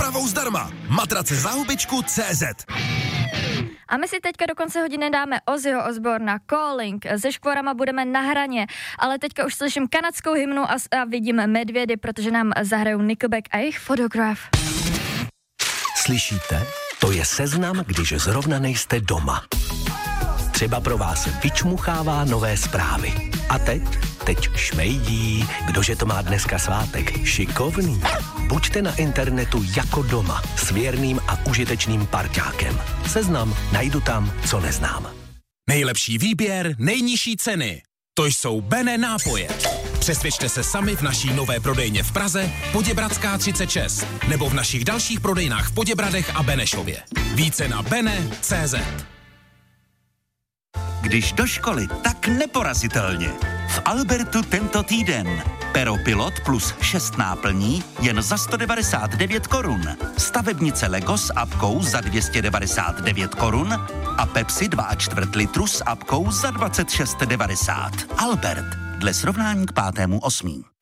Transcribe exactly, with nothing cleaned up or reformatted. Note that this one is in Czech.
zprávou zdarma. Matrace za hubičku tečka cé zet. A my si teďka do konce hodiny dáme Ozzyho Osborna, Calling, se Škvorama budeme na hraně, ale teďka už slyším kanadskou hymnu a, a vidíme medvědy, protože nám zahrajou Nickelback a jejich Photograph. Slyšíte? To je seznam, když zrovna nejste doma. Třeba pro vás vyčmuchává nové zprávy. A teď? Teď šmejdí. Kdože to má dneska svátek? Šikovný. Buďte na internetu jako doma s věrným a užitečným parťákem. Seznam najdu tam, co neznám. Nejlepší výběr, nejnižší ceny. To jsou Bene nápoje. Přesvědčte se sami v naší nové prodejně v Praze, Poděbradská třicet šest, nebo v našich dalších prodejnách v Poděbradech a Benešově. Více na bene tečka cé zet. Když do školy, tak neporazitelně. V Albertu tento týden. Pero Pilot plus šest náplní jen za sto devadesát devět korun. Stavebnice Lego s apkou za dvě stě devadesát devět korun a Pepsi dva čtvrt litru s apkou za dvacet šest devadesát. Albert. Dle srovnání k pátému osmý.